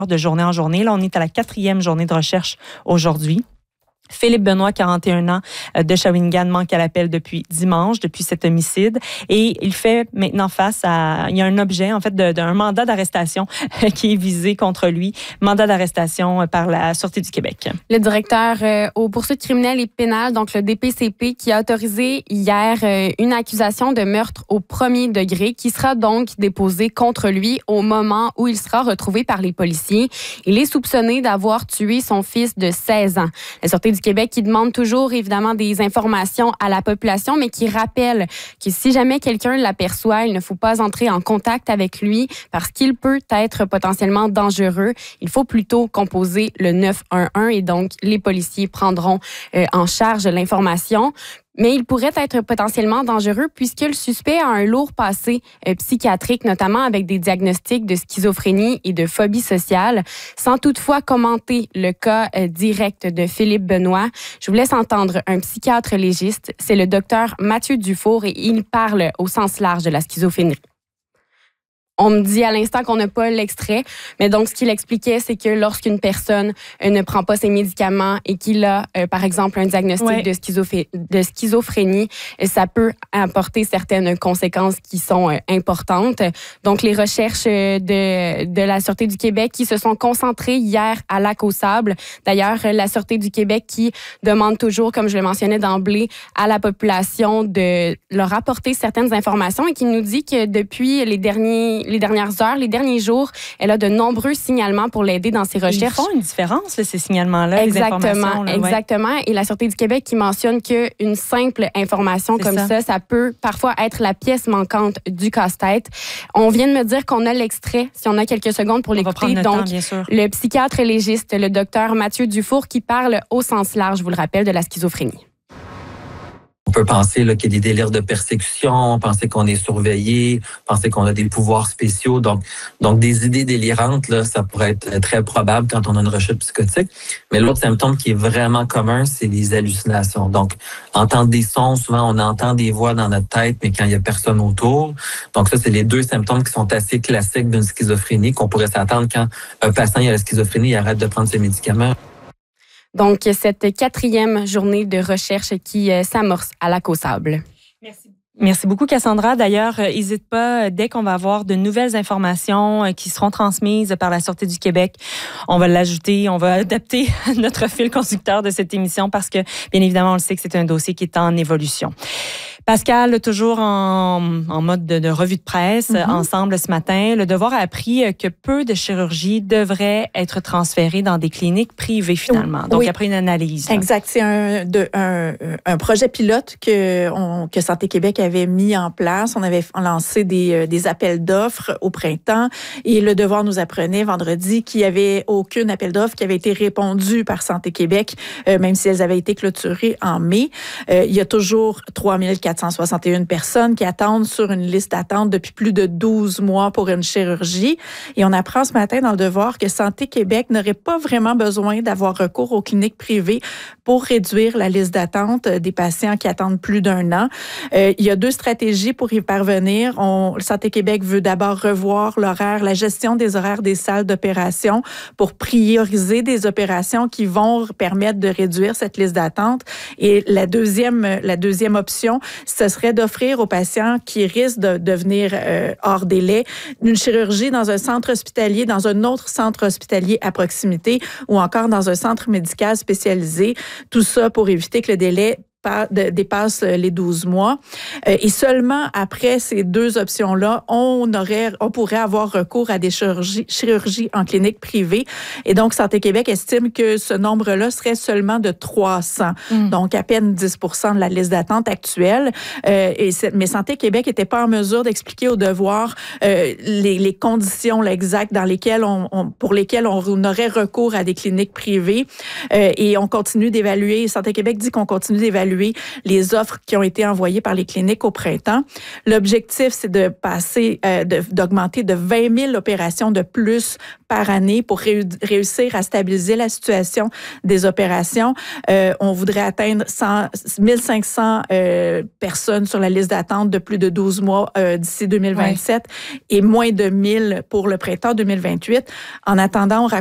de journée en journée. Là, on est à la 4e journée de recherche aujourd'hui. Philippe Benoît, 41 ans, de Shawinigan, manque à l'appel depuis dimanche, depuis cet homicide. Et il fait maintenant face à... Il y a un objet, en fait, d'un mandat d'arrestation qui est visé contre lui. Mandat d'arrestation par la Sûreté du Québec. Le directeur aux poursuites criminelles et pénales, donc le DPCP, qui a autorisé hier une accusation de meurtre au premier degré qui sera donc déposée contre lui au moment où il sera retrouvé par les policiers. Il est soupçonné d'avoir tué son fils de 16 ans. La Sûreté du Québec qui demande toujours évidemment des informations à la population, mais qui rappelle que si jamais quelqu'un l'aperçoit, il ne faut pas entrer en contact avec lui parce qu'il peut être potentiellement dangereux. Il faut plutôt composer le 911 et donc les policiers prendront en charge l'information. Mais il pourrait être potentiellement dangereux puisque le suspect a un lourd passé psychiatrique, notamment avec des diagnostics de schizophrénie et de phobie sociale. Sans toutefois commenter le cas direct de Philippe Benoît, je vous laisse entendre un psychiatre légiste. C'est le docteur Mathieu Dufour et il parle au sens large de la schizophrénie. On me dit à l'instant qu'on n'a pas l'extrait, mais donc ce qu'il expliquait, c'est que lorsqu'une personne ne prend pas ses médicaments et qu'il a, par exemple, un diagnostic de schizophrénie, ça peut apporter certaines conséquences qui sont importantes. Donc, les recherches de la Sûreté du Québec qui se sont concentrées hier à Lac-aux-Sables. D'ailleurs, la Sûreté du Québec qui demande toujours, comme je le mentionnais d'emblée, à la population de leur apporter certaines informations et qui nous dit que depuis les dernières heures, les derniers jours, elle a de nombreux signalements pour l'aider dans ses recherches. Ils font une différence, là, ces signalements-là, les informations. Là, exactement. Et la Sûreté du Québec qui mentionne qu'une simple information comme ça peut parfois être la pièce manquante du casse-tête. On vient de me dire qu'on a l'extrait, si on a quelques secondes pour l'écouter. Donc, le psychiatre légiste, le docteur Mathieu Dufour, qui parle au sens large, je vous le rappelle, de la schizophrénie. On peut penser là, qu'il y a des délires de persécution, penser qu'on est surveillé, penser qu'on a des pouvoirs spéciaux. Donc des idées délirantes, là, ça pourrait être très probable quand on a une rechute psychotique. Mais l'autre symptôme qui est vraiment commun, c'est les hallucinations. Donc, entendre des sons, souvent on entend des voix dans notre tête, mais quand il y a personne autour. Donc ça, c'est les deux symptômes qui sont assez classiques d'une schizophrénie qu'on pourrait s'attendre quand un patient a la schizophrénie, il arrête de prendre ses médicaments. Donc, cette 4e journée de recherche qui s'amorce à Lac-aux-Sables. Merci beaucoup, Cassandra. D'ailleurs, n'hésite pas, dès qu'on va avoir de nouvelles informations qui seront transmises par la Sûreté du Québec, on va l'ajouter, on va adapter notre fil conducteur de cette émission parce que, bien évidemment, on le sait que c'est un dossier qui est en évolution. Pascal, toujours en mode de revue de presse, ensemble ce matin, Le Devoir a appris que peu de chirurgies devraient être transférées dans des cliniques privées finalement. Donc, après une analyse. Là. Exact. C'est un projet pilote que Santé Québec avait mis en place. On avait lancé des appels d'offres au printemps et Le Devoir nous apprenait vendredi qu'il n'y avait aucun appel d'offres qui avait été répondu par Santé Québec, même si elles avaient été clôturées en mai. Il y a toujours 3461 personnes qui attendent sur une liste d'attente depuis plus de 12 mois pour une chirurgie. Et on apprend ce matin dans Le Devoir que Santé Québec n'aurait pas vraiment besoin d'avoir recours aux cliniques privées pour réduire la liste d'attente des patients qui attendent plus d'1 an. Il y a 2 stratégies pour y parvenir. Santé Québec veut d'abord revoir la gestion des horaires des salles d'opération pour prioriser des opérations qui vont permettre de réduire cette liste d'attente. Et la deuxième option, ce serait d'offrir aux patients qui risquent de venir hors délai une chirurgie dans un centre hospitalier, dans un autre centre hospitalier à proximité ou encore dans un centre médical spécialisé. Tout ça pour éviter que le délai dépasse les 12 mois. Et seulement après ces 2 options-là, on pourrait avoir recours à des chirurgies en clinique privée. Et donc, Santé Québec estime que ce nombre-là serait seulement de 300. Donc, à peine 10% de la liste d'attente actuelle. Mais Santé Québec n'était pas en mesure d'expliquer au Devoir les conditions exactes dans lesquelles pour lesquelles on aurait recours à des cliniques privées. Et on continue d'évaluer. Santé Québec dit qu'on continue d'évaluer évaluer les offres qui ont été envoyées par les cliniques au printemps. L'objectif, c'est de passer, d'augmenter de 20 000 opérations de plus par année pour réussir à stabiliser la situation des opérations. On voudrait atteindre 1500 personnes sur la liste d'attente de plus de 12 mois d'ici 2027 et moins de 1000 pour le printemps 2028. En attendant, on